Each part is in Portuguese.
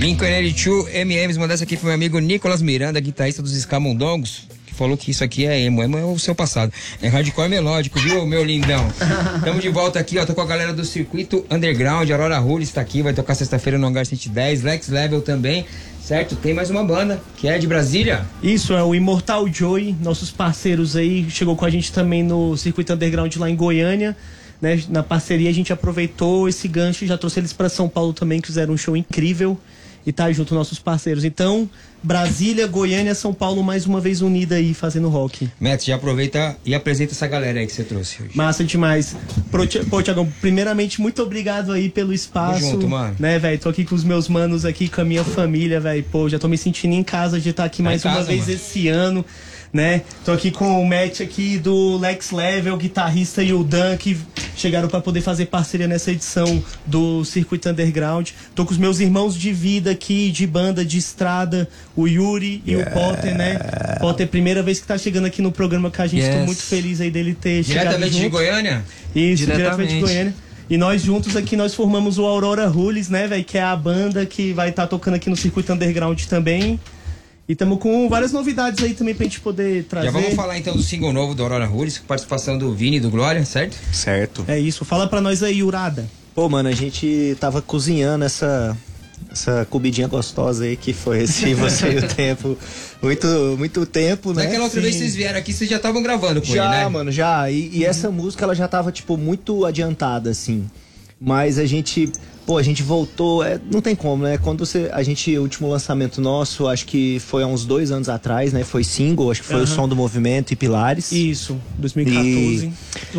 Blink-182, MMs, mandar essa aqui pro meu amigo Nicolas Miranda, guitarrista dos Escamundongos, que falou que isso aqui é emo. Emo é o seu passado. É hardcore melódico, viu, meu lindão? Tamo de volta aqui, ó. Tô com a galera do Circuito Underground. Aurora Rules tá aqui, vai tocar sexta-feira no Hangar 110. Lex Level também, certo? Tem mais uma banda, que é de Brasília. Isso, é o Immortal Joy, nossos parceiros aí. Chegou com a gente também no Circuito Underground lá em Goiânia. Né, na parceria a gente aproveitou esse gancho e já trouxe eles para São Paulo também, que fizeram um show incrível e tá junto nossos parceiros. Então, Brasília, Goiânia, São Paulo mais uma vez unida aí fazendo rock. Matt, já aproveita e apresenta essa galera aí que você trouxe hoje. Massa demais. Pô, Thiagão, primeiramente muito obrigado aí pelo espaço. Tamo junto, mano. Né, velho, tô aqui com os meus manos aqui, com a minha família, velho. Pô, já tô me sentindo em casa de estar aqui mais uma vez, mano, esse ano. Né? Tô aqui com o Matt aqui do Lex Level, guitarrista, e o Dan, que chegaram para poder fazer parceria nessa edição do Circuito Underground. Tô com os meus irmãos de vida aqui, de banda, de estrada, o Yuri e o Potter, né? Potter, primeira vez que tá chegando aqui no programa com a gente, tô muito feliz aí dele ter chegado junto. Diretamente de Goiânia? Isso, diretamente de Goiânia. E nós juntos aqui, nós formamos o Aurora Rules, né, velho? Que é a banda que vai estar tocando aqui no Circuito Underground também. E estamos com várias novidades aí também pra gente poder trazer. Já vamos falar então do single novo do Aurora Rules, com participação do Vini e do Glória, certo? Certo. É isso, fala pra nós aí, Urada. Pô, mano, a gente tava cozinhando essa comidinha gostosa aí que foi esse Você e o Tempo. Muito tempo, né? Naquela outra vez que vocês vieram aqui, vocês já estavam gravando com ele, né? Já, mano, já. E essa música, ela já tava, tipo, muito adiantada, assim. Mas a gente voltou, não tem como, né? Quando o último lançamento nosso, acho que foi há uns 2 anos atrás, né? Foi single, acho que foi o Som do Movimento e Pilares. Isso, 2014.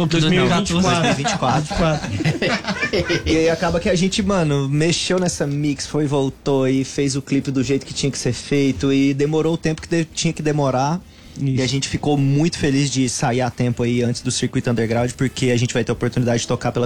2024. E aí acaba que a gente, mano, mexeu nessa mix, foi e voltou e fez o clipe do jeito que tinha que ser feito e demorou o tempo que tinha que demorar. Isso. E a gente ficou muito feliz de sair a tempo aí antes do Circuito Underground, porque a gente vai ter a oportunidade de tocar pela